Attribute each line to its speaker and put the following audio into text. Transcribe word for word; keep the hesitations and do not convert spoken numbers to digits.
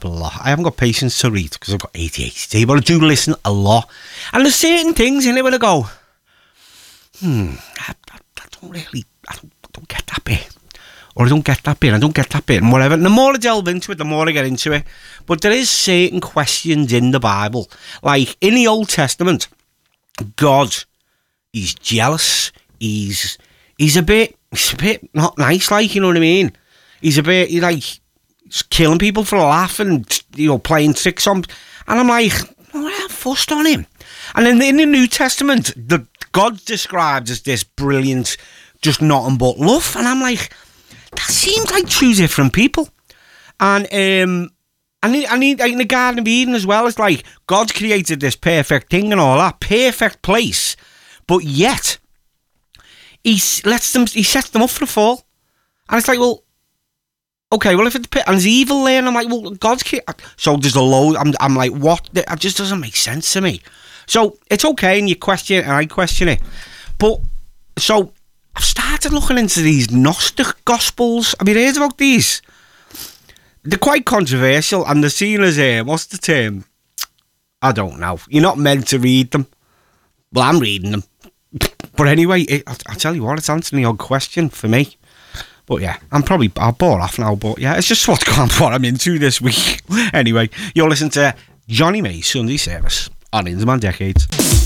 Speaker 1: Bible a lot. I haven't got patience to read because I've got A D H D, but I do listen a lot. And there's certain things in it where I go, hmm, I, I, I don't really, I don't, I don't get that bit. Or I don't get that bit, I don't get that bit, and whatever. And the more I delve into it, the more I get into it. But there is certain questions in the Bible. Like, in the Old Testament, God, he's jealous. He's he's a bit, he's a bit not nice, like, you know what I mean? He's a bit, he's like, he's killing people for a laugh and, you know, playing tricks on. And I'm like, oh, I'm fussed on him. And then in the New Testament, the God's described as this brilliant, just nothing but love. And I'm like, that seems like two different people. And um, I need, I need, in the Garden of Eden as well, it's like God's created this perfect thing and all that, perfect place, but yet he lets them, he sets them up for a fall. And it's like, well, okay, well, if it's and it's evil there, and I'm like, well, God's created, so there's a load. I'm, I'm like, what? It just doesn't make sense to me. So it's okay, and you question it, and I question it, but so. I've started looking into these Gnostic Gospels. Have you heard about these? They're quite controversial, and they're seen as, uh, what's the term? I don't know. You're not meant to read them. Well, I'm reading them. But anyway, it, I'll, I'll tell you what, it's answering the odd question for me. But yeah, I'm probably, I'll bore off now, but yeah, it's just what's what I'm into this week. Anyway, you're listening to Johnny May's Sunday Service on In the Man Decades.